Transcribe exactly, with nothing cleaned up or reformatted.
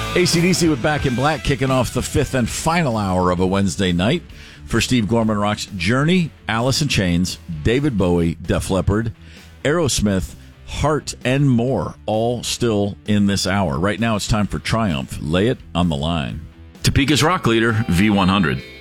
A C D C with Back in Black kicking off the fifth and final hour of a Wednesday night. For Steve Gorman Rocks, Journey, Alice in Chains, David Bowie, Def Leppard, Aerosmith, Heart, and more, all still in this hour. Right now it's time for Triumph. Lay it on the line. Topeka's rock leader, V one hundred.